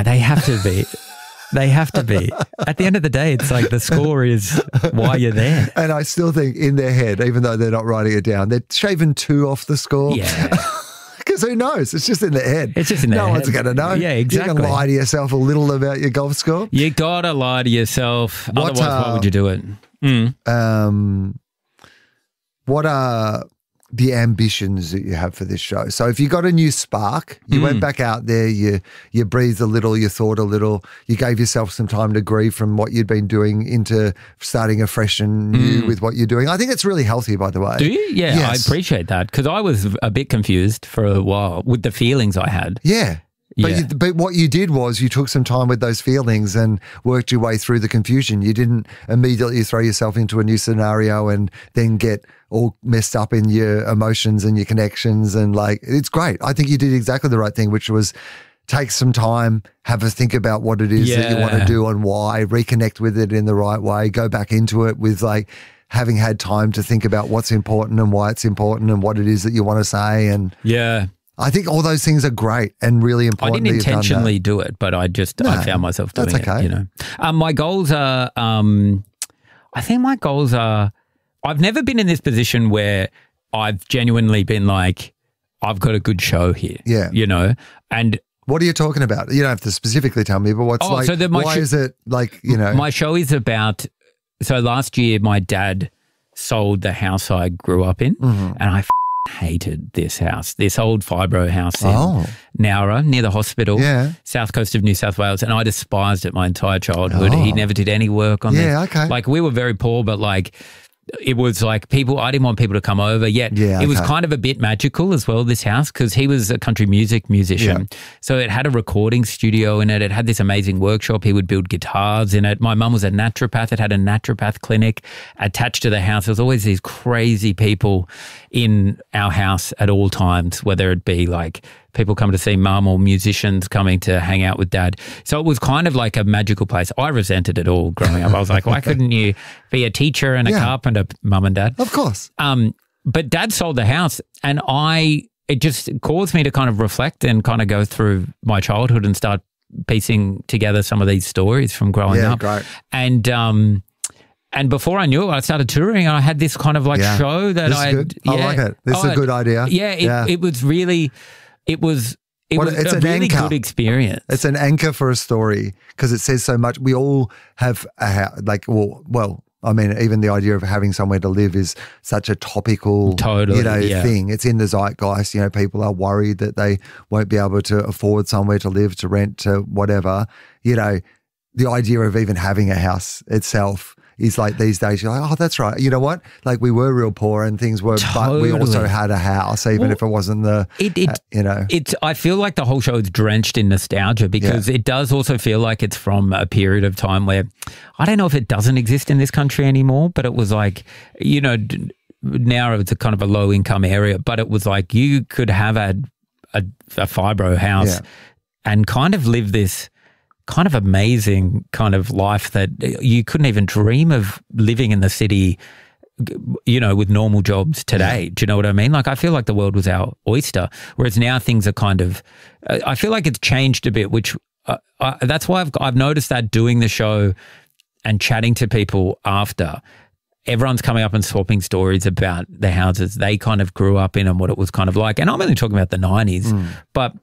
they have to be. They have to be. At the end of the day, it's like the score is why you're there. And I still think in their head, even though they're not writing it down, they're shaving 2 off the score. Yeah. Because who knows? It's just in their head. It's just in their head. No one's going to know. Yeah, exactly. You can lie to yourself a little about your golf score. You got to lie to yourself. Otherwise, why would you do it? What are the ambitions that you have for this show? So if you got a new spark, you went back out there, you breathed a little, you thought a little, you gave yourself some time to grieve from what you'd been doing into starting afresh and new with what you're doing. I think it's really healthy, by the way. Do you? Yeah, Yes. I appreciate that because I was a bit confused for a while with the feelings I had. Yeah. But what you did was you took some time with those feelings and worked your way through the confusion. You didn't immediately throw yourself into a new scenario and then get all messed up in your emotions and your connections. And like, it's great. I think you did exactly the right thing, which was take some time, have a think about what it is that you want to do and why, reconnect with it in the right way, go back into it with like having had time to think about what's important and why it's important and what it is that you want to say. And yeah. I think all those things are great and really important. I didn't intentionally do it, but I found myself doing that's okay. it. You know, my goals are. I think my goals are. I've never been in this position where I've genuinely been like, I've got a good show here. Yeah, you know, and. What are you talking about? You don't have to specifically tell me, but what's like? So why is it like My show is about. So last year, my dad sold the house I grew up in, and I hated this house, this old fibro house in Nowra near the hospital, south coast of New South Wales, and I despised it my entire childhood. He never did any work on it. Okay. Like we were very poor, but like it was like I didn't want people to come over yet. It was kind of a bit magical as well, this house, because he was a country music musician. So it had a recording studio in it. It had this amazing workshop. He would build guitars in it. My mum was a naturopath. It had a naturopath clinic attached to the house. There was always these crazy people in our house at all times, whether it be like people come to see mum or musicians coming to hang out with dad. So it was kind of like a magical place. I resented it all growing up. I was like, why couldn't you be a teacher and a carpenter, mum and dad? Of course. But dad sold the house and it just caused me to kind of reflect and kind of go through my childhood and start piecing together some of these stories from growing up. Great. And before I knew it, I started touring and I had this kind of like show that I like it. This is a good idea. It was really... It was a really good experience. It's an anchor for a story because it says so much. We all have even the idea of having somewhere to live is such a topical, thing. It's in the zeitgeist. You know, people are worried that they won't be able to afford somewhere to live, to rent, to whatever. You know, the idea of even having a house itself is like these days you're like, oh, that's right. You know what? Like we were real poor and things were, but we also had a house, even if it wasn't I feel like the whole show is drenched in nostalgia because it does also feel like it's from a period of time where I don't know if it doesn't exist in this country anymore, but it was like, you know, now it's a kind of a low income area, but it was like you could have a fibro house and kind of live this kind of amazing kind of life that you couldn't even dream of living in the city, you know, with normal jobs today. Do you know what I mean? Like I feel like the world was our oyster, whereas now things are kind of, I feel like it's changed a bit, which that's why I've noticed that doing the show and chatting to people after, everyone's coming up and swapping stories about the houses they kind of grew up in and what it was kind of like. And I'm only talking about the 90s, but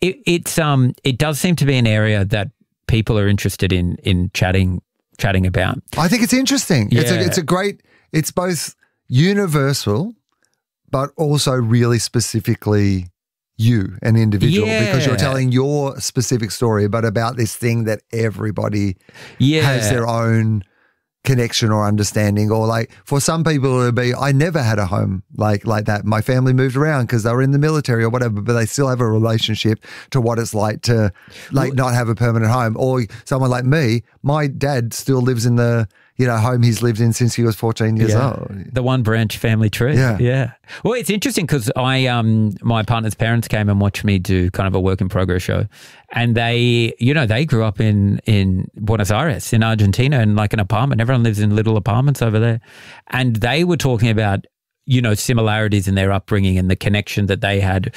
it does seem to be an area that people are interested in chatting about. I think it's interesting. Yeah. It's a great, it's both universal, but also really specifically you, an individual, because you're telling your specific story, but about this thing that everybody has their own connection or understanding, or like for some people it would be, I never had a home like that. My family moved around because they were in the military or whatever, but they still have a relationship to what it's like to not have a permanent home. Or someone like me, my dad still lives in the home he's lived in since he was 14 years old. The one branch family tree. Yeah. Well, it's interesting because my partner's parents came and watched me do kind of a work in progress show, and they grew up in Buenos Aires in Argentina in like an apartment. Everyone lives in little apartments over there, and they were talking about similarities in their upbringing and the connection that they had,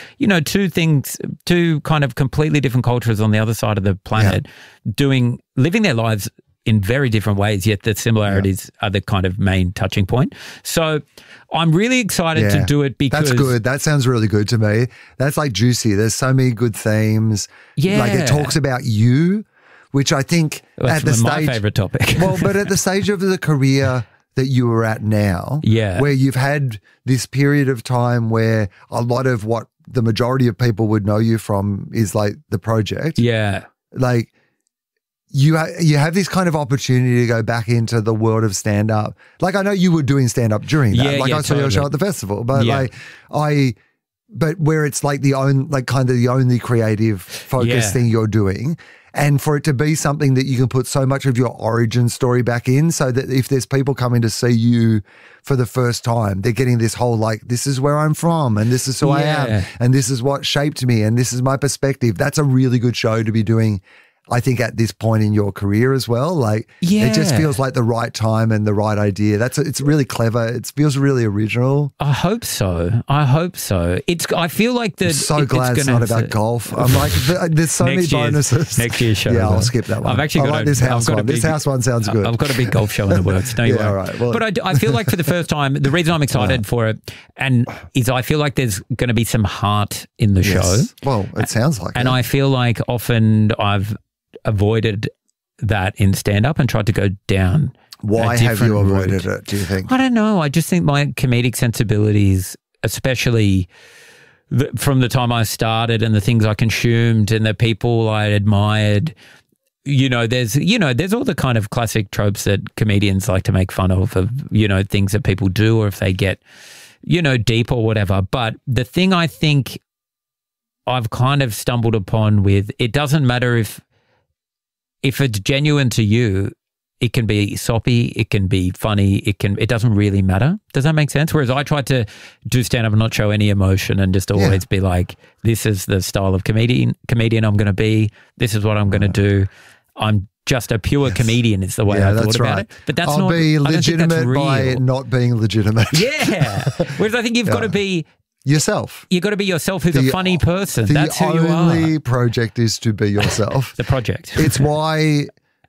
two kind of completely different cultures on the other side of the planet, living their lives in very different ways, yet the similarities are the kind of main touching point. So I'm really excited to do it because... That's good. That sounds really good to me. That's like juicy. There's so many good themes. Yeah. Like it talks about you, which I think that's my favourite topic. Well, but at the stage of the career that you are at now, where you've had this period of time where a lot of what the majority of people would know you from is like the project. Yeah. Like you have this kind of opportunity to go back into the world of stand-up. Like I know you were doing stand-up during that. I saw your show at the festival, but but where it's like the only creative focus thing you're doing. And for it to be something that you can put so much of your origin story back in, so that if there's people coming to see you for the first time, they're getting this whole like, this is where I'm from and this is who I am and this is what shaped me and this is my perspective. That's a really good show to be doing, I think, at this point in your career as well. Like it just feels like the right time and the right idea. It's really clever. It feels really original. I hope so. I feel like I'm so glad it's not about golf. I'm like, there's so many bonuses. Next year's show. Yeah, I'll skip that one. I've actually got this house one. This house one sounds good. I've got a big golf show in the works. No, you won't. Right. Well, but I feel like for the first time, the reason I'm excited for it is I feel like there's going to be some heart in the show. Well, it sounds like and it. I feel like often I've avoided that in stand-up and tried to go down. Why have you avoided it, do you think? I don't know. I just think my comedic sensibilities, especially from the time I started and the things I consumed and the people I admired, there's all the kind of classic tropes that comedians like to make fun of, things that people do or if they get, deep or whatever. But the thing I think I've kind of stumbled upon with, it doesn't matter if it's genuine to you, it can be soppy, it can be funny, it doesn't really matter. Does that make sense? Whereas I tried to do stand-up and not show any emotion and just always be like, this is the style of comedian I'm going to be. This is what I'm going to do. I'm just a pure comedian is the way I thought about it. But that's I'll be legitimate by not being legitimate. Yeah. Whereas I think you've got to be yourself. You've got to be yourself who's a funny person. That's who you are. The only project is to be yourself. The project. It's why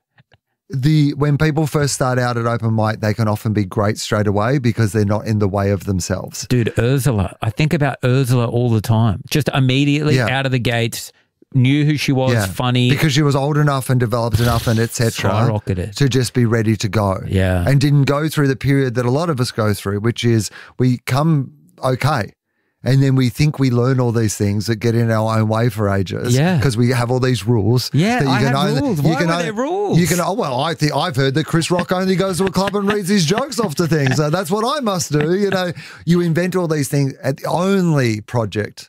when people first start out at open mic, they can often be great straight away because they're not in the way of themselves. Dude, Ursula. I think about Ursula all the time. Just immediately out of the gates, knew who she was, funny. Because she was old enough and developed enough and et cetera to just be ready to go. Yeah. And didn't go through the period that a lot of us go through, which is we come okay. And then we think we learn all these things that get in our own way for ages. Yeah. Because we have all these rules. Yeah, I have rules. Why were there rules? I think I've heard that Chris Rock only goes to a club and reads his jokes off to things. So that's what I must do. You invent all these things. The only project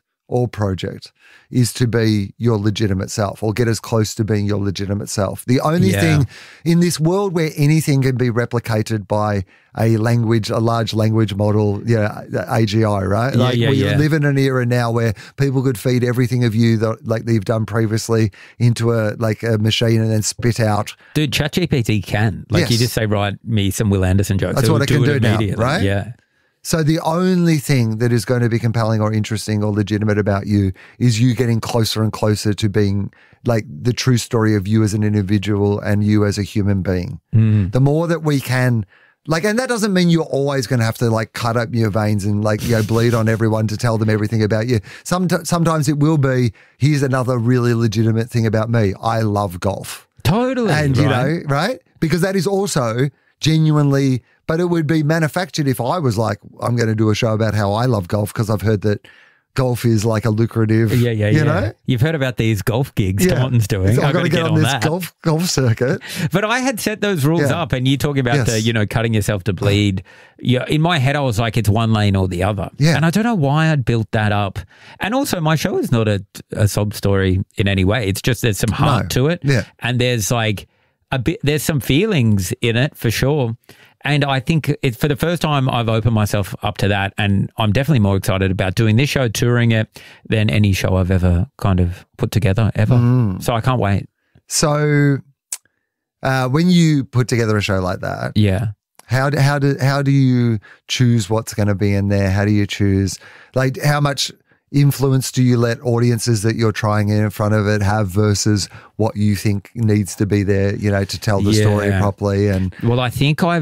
is to be your legitimate self or get as close to being your legitimate self. The only thing in this world where anything can be replicated by a large language model, AGI, right? We live in an era now where people could feed everything of you that you've done previously into a machine and then spit out. Dude, ChatGPT can. You just say, write me some Will Anderson jokes. That's what it can do now, right? Yeah. So the only thing that is going to be compelling or interesting or legitimate about you is you getting closer and closer to being like the true story of you as an individual and you as a human being. Mm. The more that we can, and that doesn't mean you're always going to have to cut up your veins and bleed on everyone to tell them everything about you. Sometimes it will be, here's another really legitimate thing about me. I love golf. Totally. And, right? Because that is also genuinely, but it would be manufactured if I was like, I'm going to do a show about how I love golf because I've heard that golf is like a lucrative, you know? You've heard about these golf gigs Taunton's doing. I've got to get on this golf circuit. But I had set those rules up and you're talking about the, cutting yourself to bleed. In my head, I was like, it's one lane or the other. Yeah. And I don't know why I'd built that up. And also my show is not a sob story in any way. It's just there's some heart to it. Yeah. And there's there's some feelings in it for sure. And I think for the first time, I've opened myself up to that. And I'm definitely more excited about doing this show, touring it, than any show I've ever kind of put together ever. Mm. So I can't wait. So when you put together a show like that, How do you choose what's going to be in there? How do you choose, like, how much influence do you let audiences that you're trying in front of it have versus what you think needs to be there, you know, to tell the story properly? And well, I think I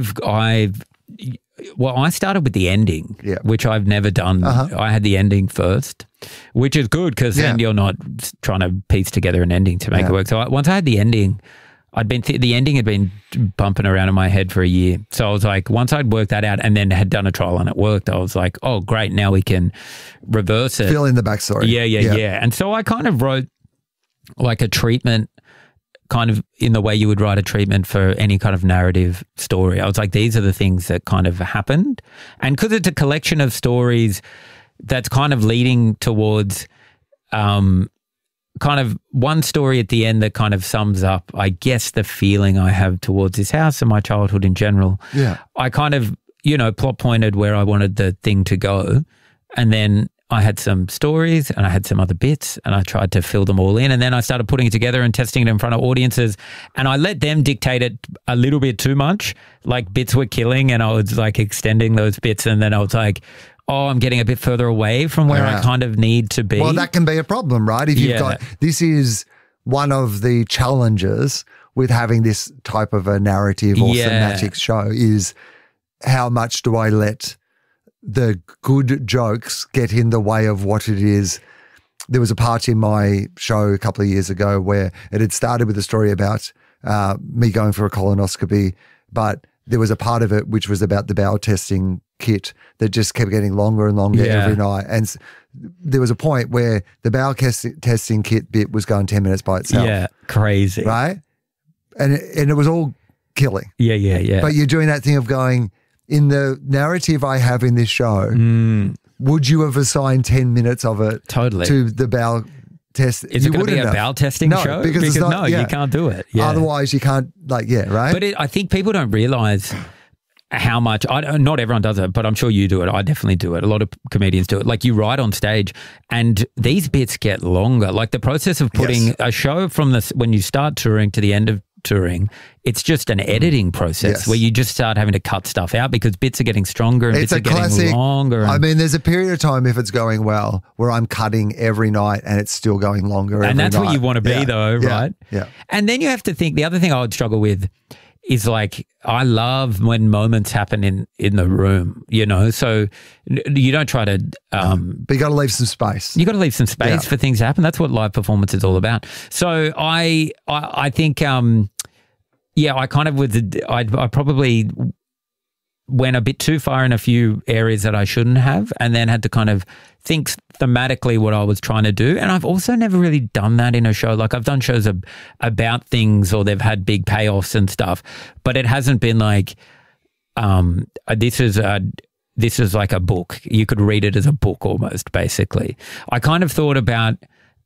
started with the ending, which I've never done. I had the ending first, which is good because then you're not trying to piece together an ending to make it work. So once I had the ending, the ending had been bumping around in my head for a year. So I was like, once I'd worked that out and then had done a trial and it worked, I was like, oh, great, now we can reverse it. Fill in the backstory. Yeah. And so I kind of wrote like a treatment kind of in the way you would write a treatment for any kind of narrative story. I was like, these are the things that kind of happened. And because it's a collection of stories that's kind of leading towards kind of one story at the end that kind of sums up, I guess, the feeling I have towards this house and my childhood in general. Yeah. I kind of, you know, plot pointed where I wanted the thing to go. And then I had some stories and I had some other bits and I tried to fill them all in. And then I started putting it together and testing it in front of audiences. And I let them dictate it a little bit too much. Like bits were killing and I was like extending those bits. And then I was like, oh, I'm getting a bit further away from where I kind of need to be. Well, that can be a problem, right? If you've got, this is one of the challenges with having this type of a narrative or thematic show is how much do I let the good jokes get in the way of what it is. There was a part in my show a couple of years ago where it had started with a story about me going for a colonoscopy, but there was a part of it which was about the bowel testing kit that just kept getting longer and longer every night. And there was a point where the bowel testing kit bit was going 10 minutes by itself. Yeah, crazy. Right? And it was all killing. Yeah. But you're doing that thing of going, in the narrative I have in this show, would you have assigned 10 minutes of it to the bowel test? Is it going to be a bowel testing show? Because not, you can't do it. Yeah. Otherwise you can't, right? But I think people don't realize how much, not everyone does it, but I'm sure you do it. I definitely do it. A lot of comedians do it. Like you write on stage and these bits get longer. Like the process of putting a show from when you start touring to the end of touring, it's just an editing process where you just start having to cut stuff out because bits are getting stronger and bits are getting longer. I mean, there's a period of time, if it's going well, where I'm cutting every night and it's still going longer every night. And that's what you want to be though, right? Yeah. And then you have to think, the other thing I would struggle with is like, I love when moments happen in the room, you know, so you don't try to... but you got to leave some space. You got to leave some space for things to happen. That's what live performance is all about. So I think, I kind of I probably went a bit too far in a few areas that I shouldn't have and then had to kind of think thematically what I was trying to do. And I've also never really done that in a show. Like I've done shows about things or they've had big payoffs and stuff, but it hasn't been like, this is like a book. You could read it as a book almost, basically. I kind of thought about,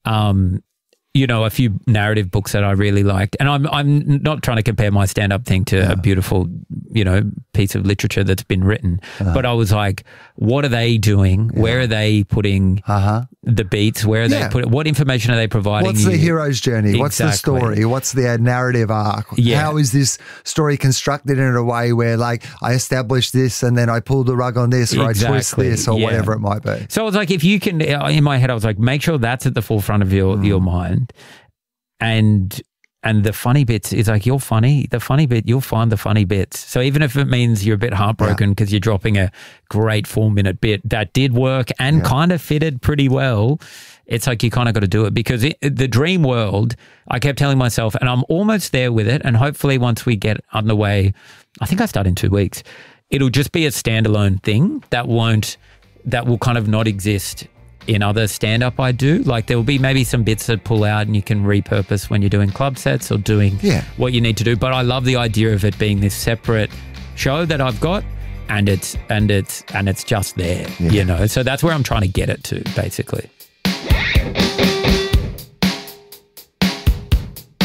you know, a few narrative books that I really liked. And I'm not trying to compare my stand-up thing to a beautiful, you know, piece of literature that's been written. But I was like, what are they doing? Where are they putting the beats? Where are they putting, what information are they providing? What's the hero's journey? Exactly. What's the story? What's the narrative arc? Yeah. How is this story constructed in a way where like I establish this and then I pull the rug on this or I twist this or whatever it might be. So I was like, if you can, in my head, I was like, make sure that's at the forefront of your mind. And the funny bits is like, you're funny. The funny bit, you'll find the funny bits. So even if it means you're a bit heartbroken because you're dropping a great 4-minute bit that did work and kind of fitted pretty well, it's like you kind of got to do it because the dream world, I kept telling myself, and I'm almost there with it. And hopefully once we get underway, I think I start in 2 weeks, it'll just be a standalone thing that will kind of not exist in other stand-up I do. Like there will be maybe some bits that pull out and you can repurpose when you're doing club sets or doing what you need to do. But I love the idea of it being this separate show that I've got and it's just there, you know. So that's where I'm trying to get it to, basically.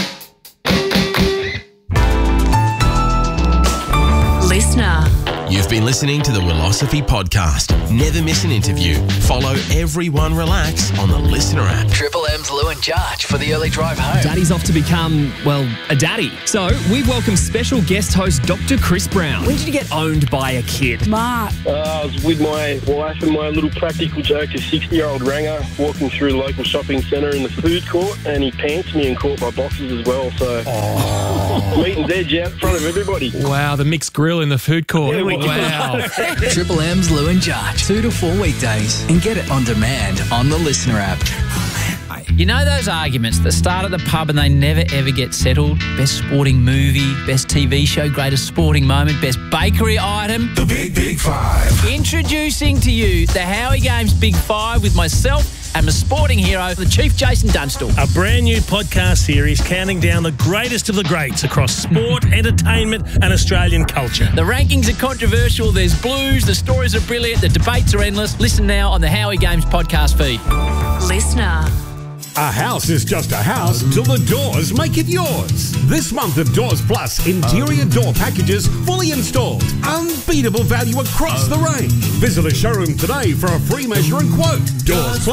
Listener. You've You've been listening to the Willosophy Podcast. Never miss an interview. Follow Everyone Relax on the Listener app. Triple M's Lou and Judge for the early drive home. Daddy's off to become, well, a daddy. So we welcome special guest host Dr. Chris Brown. When did you get owned by a kid? I was with my wife and my little practical joke, a 60-year-old ranger, walking through the local shopping centre in the food court, and he pants me and caught my boxes as well. So, meeting's edge out in front of everybody. Wow, the mixed grill in the food court. Yeah, Wow. Triple M's Lou and Judge, 2 to 4 weekdays, and get it on demand on the Listener app. You know those arguments that start at the pub and they never ever get settled? Best sporting movie, best TV show, greatest sporting moment, best bakery item. The Big Five. Introducing to you the Howie Games Big Five with myself and my sporting hero, the Chief Jason Dunstall. A brand new podcast series counting down the greatest of the greats across sport, entertainment and Australian culture. The rankings are controversial, there's blues, the stories are brilliant, the debates are endless. Listen now on the Howie Games podcast feed. Listener. A house is just a house till the doors make it yours. This month of Doors Plus interior door packages fully installed. Unbeatable value across the range. Visit a showroom today for a free measure and quote. Doors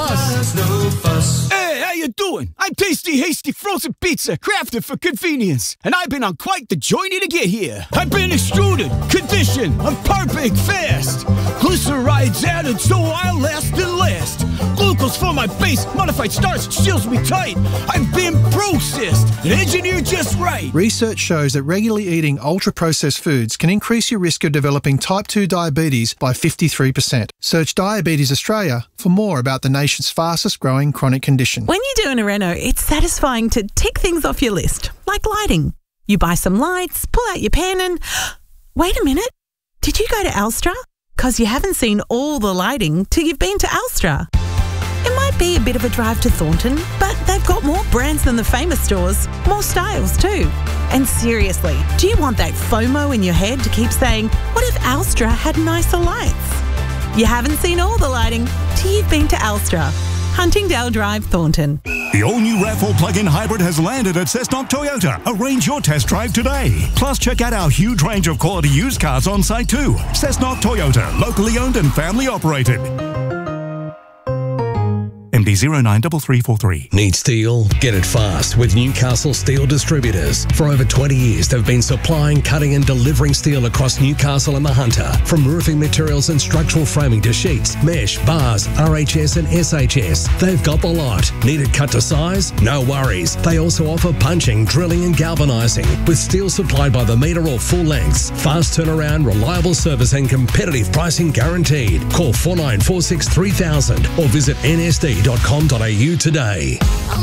Plus. Hey, how you doing? I'm Tasty Hasty Frozen Pizza, crafted for convenience. And I've been on quite the journey to get here. I've been extruded, conditioned, I'm perfect fast. Glyceride's added so I'll last and last. Glucose for my base, modified starch seals me tight. I've been processed and engineered just right. Research shows that regularly eating ultra-processed foods can increase your risk of developing type 2 diabetes by 53%. Search Diabetes Australia for more about the nation's fastest growing chronic condition. When you're doing a reno, it's satisfying to tick things off your list, like lighting. You buy some lights, pull out your pen and... Wait a minute, did you go to Alstra? Because you haven't seen all the lighting till you've been to Alstra. It might be a bit of a drive to Thornton, but they've got more brands than the famous stores, more styles too. And seriously, do you want that FOMO in your head to keep saying, what if Alstra had nicer lights? You haven't seen all the lighting till you've been to Alstra. Huntingdale Drive, Thornton. The all-new RAV4 plug-in hybrid has landed at Cessnock Toyota. Arrange your test drive today. Plus, check out our huge range of quality used cars on site too. Cessnock Toyota, locally owned and family operated. MD 093343. Need steel? Get it fast with Newcastle Steel Distributors. For over 20 years, they've been supplying, cutting and delivering steel across Newcastle and the Hunter. From roofing materials and structural framing to sheets, mesh, bars, RHS and SHS. They've got the lot. Need it cut to size? No worries. They also offer punching, drilling and galvanising. With steel supplied by the metre or full lengths. Fast turnaround, reliable service and competitive pricing guaranteed. Call 4946 3000 or visit nsd.com.au today.